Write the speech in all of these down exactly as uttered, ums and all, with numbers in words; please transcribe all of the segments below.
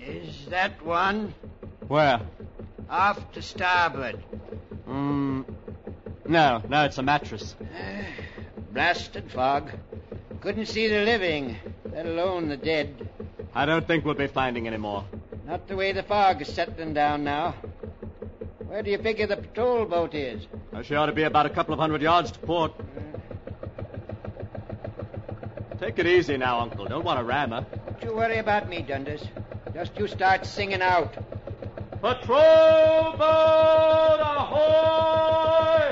Is that one? Where? Off to starboard. Hmm. No, no, it's a mattress. Uh, blasted fog. Couldn't see the living, let alone the dead. I don't think we'll be finding any more. Not the way the fog is settling down now. Where do you figure the patrol boat is? Oh, she ought to be about a couple of hundred yards to port. Take it easy now, Uncle. Don't want to ram her. Don't you worry about me, Dundas. Just you start singing out. Patrol boat ahoy!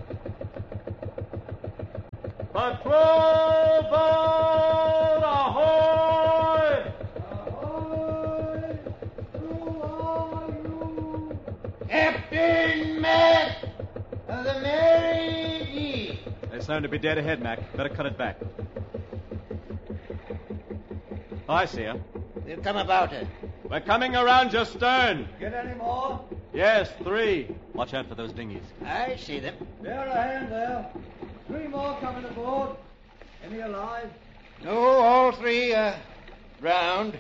Patrol boat ahoy! Ahoy! Who are you? Captain Mac of the Mary G. They sound to be dead ahead, Mac. Better cut it back. Oh, I see her. We'll come about her. We're coming around your stern. Get any more? Yes, three. Watch out for those dinghies. I see them. Bear a hand there. Three more coming aboard. Any alive? No, all three are drowned.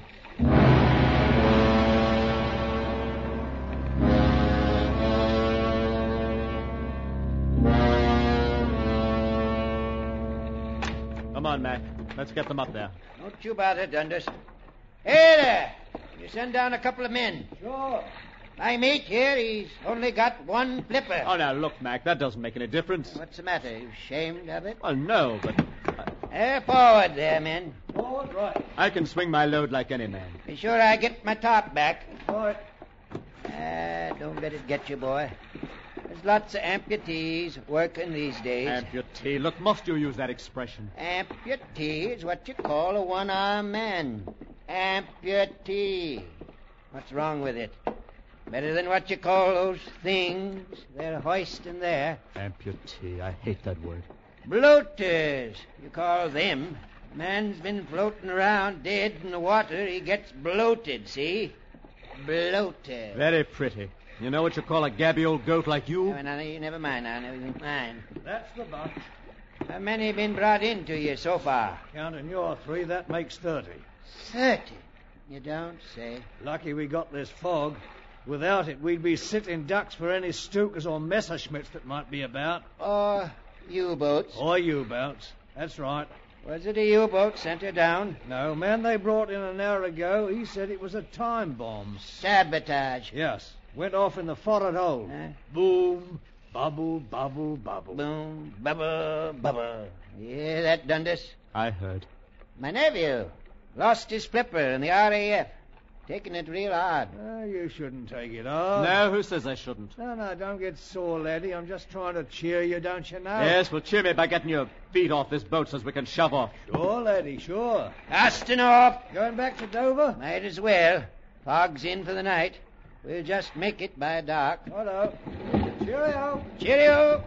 Come on, Mac. Let's get them up there. Don't you bother, Dundas. Hey there! You send down a couple of men. Sure. My mate here, he's only got one flipper. Oh, now, look, Mac, that doesn't make any difference. What's the matter? You ashamed of it? Oh, no, but Uh, forward there, men. Forward, right. I can swing my load like any man. Be sure I get my top back. Right. Ah, don't let it get you, boy. There's lots of amputees working these days. Amputee. Look, must you use that expression? Amputee is what you call a one-armed man. Amputee. What's wrong with it? Better than what you call those things they're hoisting there. Amputee. I hate that word. Bloaters, you call them. Man's been floating around dead in the water. He gets bloated, see? Bloated. Very pretty. You know what you call a gabby old goat like you? No, no, no, never mind now. Never mind. That's the bunch. How many been brought into you so far? Counting your three, that makes thirty. Thirty. You don't say. Lucky we got this fog. Without it, we'd be sitting ducks for any Stukas or Messerschmitts that might be about. Or U-boats. Or U-boats. That's right. Was it a U-boat sent her down? No, man they brought in an hour ago, he said it was a time bomb. Sabotage. Yes. Went off in the forward hold. Huh? Boom, bubble, bubble, bubble. Boom, bubble, bubble. You hear that, Dundas? I heard. My nephew lost his flipper in the R A F. Taking it real hard. Oh, you shouldn't take it off. No, who says I shouldn't? No, no, don't get sore, laddie. I'm just trying to cheer you, don't you know? Yes, well, cheer me by getting your feet off this boat so we can shove off. Sure, laddie, sure. Casting off. Going back to Dover? Might as well. Fog's in for the night. We'll just make it by dark. Righto. Cheerio. Cheerio.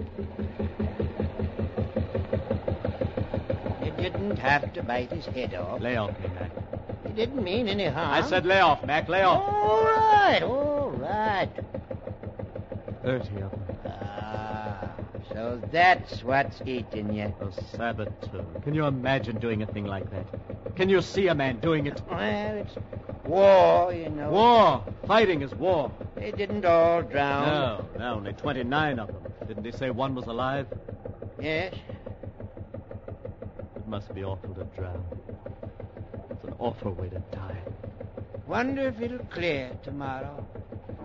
You didn't have to bite his head off. Lay off me, Mac. He didn't mean any harm. I said lay off, Mac, lay off. All right, all right. Thirty of them. Ah, so that's what's eating you. A saboteur. Can you imagine doing a thing like that? Can you see a man doing it? Well, it's war, you know. War. Fighting is war. They didn't all drown. No, no, only twenty-nine of them. Didn't he say one was alive? Yes. It must be awful to drown. It's an awful way to die. Wonder if it'll clear tomorrow.